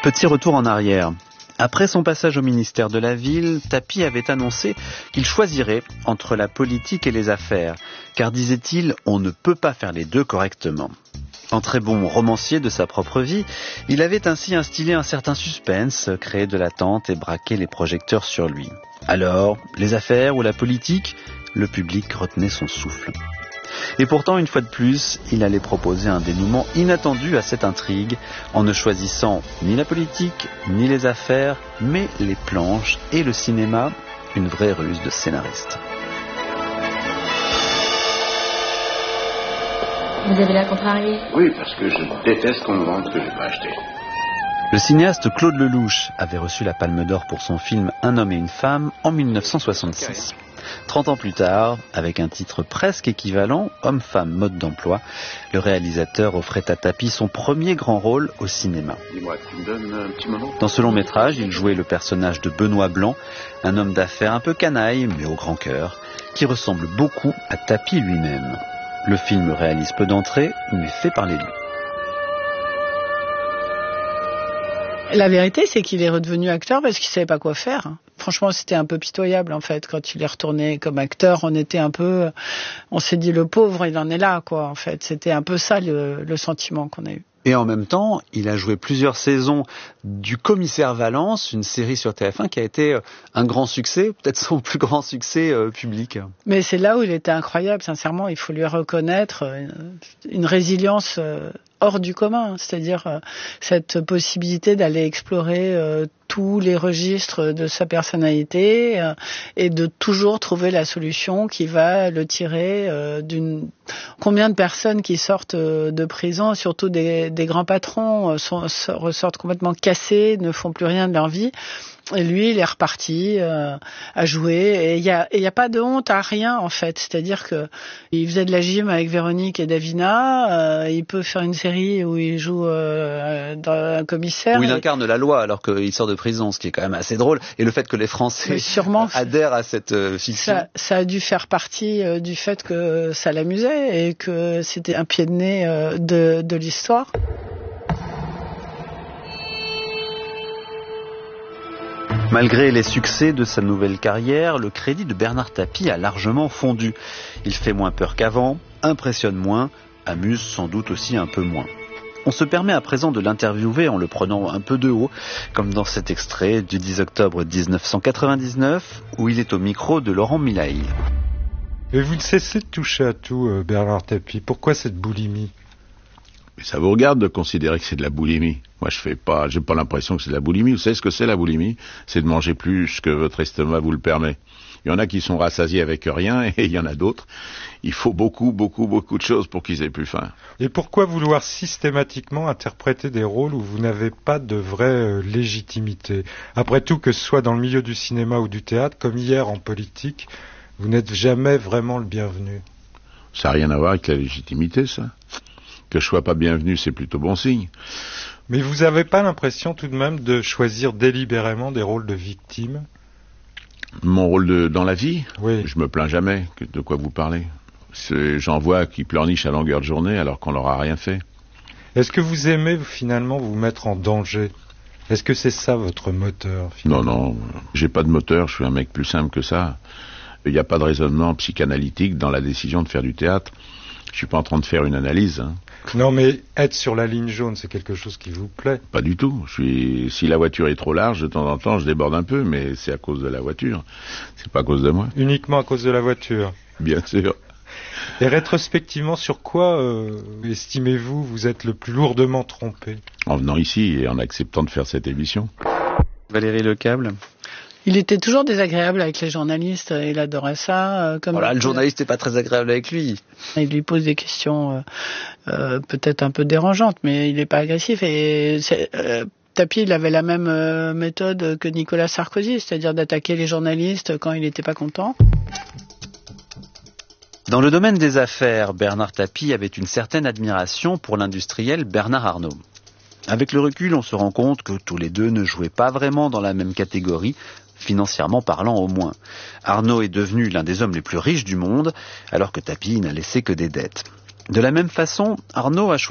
Petit retour en arrière. Après son passage au ministère de la Ville, Tapie avait annoncé qu'il choisirait entre la politique et les affaires, car disait-il, on ne peut pas faire les deux correctement. En très bon romancier de sa propre vie, il avait ainsi instillé un certain suspense, créé de l'attente et braqué les projecteurs sur lui. Alors, les affaires ou la politique, le public retenait son souffle. Et pourtant, une fois de plus, il allait proposer un dénouement inattendu à cette intrigue, en ne choisissant ni la politique, ni les affaires, mais les planches et le cinéma, une vraie ruse de scénariste. Vous avez la contrarié? Oui, parce que je déteste qu'on me vende ce que j'ai pas acheté. Le cinéaste Claude Lelouch avait reçu la Palme d'Or pour son film Un homme et une femme en 1966. 30 ans plus tard, avec un titre presque équivalent, Homme-femme, mode d'emploi, le réalisateur offrait à Tapie son premier grand rôle au cinéma. Dis-moi, tu me donnes un petit moment? Dans ce long métrage, il jouait le personnage de Benoît Blanc, un homme d'affaires un peu canaille, mais au grand cœur, qui ressemble beaucoup à Tapie lui-même. Le film réalise peu d'entrées, mais fait parler de lui. La vérité, c'est qu'il est redevenu acteur parce qu'il savait pas quoi faire. Franchement, c'était un peu pitoyable, en fait. Quand il est retourné comme acteur, on s'est dit, le pauvre, il en est là, quoi, en fait. C'était un peu ça, le sentiment qu'on a eu. Et en même temps, il a joué plusieurs saisons du Commissaire Valence, une série sur TF1 qui a été un grand succès, peut-être son plus grand succès public. Mais c'est là où il était incroyable, sincèrement. Il faut lui reconnaître une résilience hors du commun, c'est-à-dire cette possibilité d'aller explorer tous les registres de sa personnalité et de toujours trouver la solution qui va le tirer d'une... Combien de personnes qui sortent de prison, surtout des grands patrons, ressortent complètement cassés, ne font plus rien de leur vie. Et lui, il est reparti à jouer. Et il y a pas de honte à rien, en fait. C'est-à-dire que il faisait de la gym avec Véronique et Davina. Il peut faire une série où il joue dans un commissaire. Où il incarne la loi alors qu'il sort de prison, ce qui est quand même assez drôle. Et le fait que les Français adhèrent à cette fiction. Ça a dû faire partie du fait que ça l'amusait et que c'était un pied de nez de l'histoire. Malgré les succès de sa nouvelle carrière, le crédit de Bernard Tapie a largement fondu. Il fait moins peur qu'avant, impressionne moins, amuse sans doute aussi un peu moins. On se permet à présent de l'interviewer en le prenant un peu de haut, comme dans cet extrait du 10 octobre 1999, où il est au micro de Laurent Milail. Et vous ne cessez de toucher à tout, Bernard Tapie. Pourquoi cette boulimie ? Mais ça vous regarde de considérer que c'est de la boulimie. Moi, j'ai pas l'impression que c'est de la boulimie. Vous savez ce que c'est la boulimie? C'est de manger plus que votre estomac vous le permet. Il y en a qui sont rassasiés avec rien et il y en a d'autres. Il faut beaucoup de choses pour qu'ils aient plus faim. Et pourquoi vouloir systématiquement interpréter des rôles où vous n'avez pas de vraie légitimité? Après tout, que ce soit dans le milieu du cinéma ou du théâtre, comme hier en politique, vous n'êtes jamais vraiment le bienvenu. Ça n'a rien à voir avec la légitimité, ça. Que je sois pas bienvenu, c'est plutôt bon signe. Mais vous n'avez pas l'impression tout de même de choisir délibérément des rôles de victime? Mon rôle dans la vie? Oui. Je me plains jamais. De quoi vous parlez? J'en vois qui pleurnichent à longueur de journée alors qu'on leur a rien fait. Est-ce que vous aimez finalement vous mettre en danger? Est-ce que c'est ça votre moteur finalement? Non, j'ai pas de moteur, je suis un mec plus simple que ça. Il n'y a pas de raisonnement psychanalytique dans la décision de faire du théâtre. Je suis pas en train de faire une analyse. Non, mais être sur la ligne jaune, c'est quelque chose qui vous plaît? Pas du tout. Si la voiture est trop large, de temps en temps, je déborde un peu, mais c'est à cause de la voiture. C'est pas à cause de moi. Uniquement à cause de la voiture? Bien sûr. Et rétrospectivement, sur quoi estimez-vous vous êtes le plus lourdement trompé? En venant ici et en acceptant de faire cette émission. Valérie Lecable. Il était toujours désagréable avec les journalistes, il adorait ça. Le journaliste n'est pas très agréable avec lui. Il lui pose des questions peut-être un peu dérangeantes, mais il n'est pas agressif. Et Tapie, il avait la même méthode que Nicolas Sarkozy, c'est-à-dire d'attaquer les journalistes quand il n'était pas content. Dans le domaine des affaires, Bernard Tapie avait une certaine admiration pour l'industriel Bernard Arnault. Avec le recul, on se rend compte que tous les deux ne jouaient pas vraiment dans la même catégorie, financièrement parlant au moins. Arnault est devenu l'un des hommes les plus riches du monde, alors que Tapie n'a laissé que des dettes. De la même façon, Arnault a choisi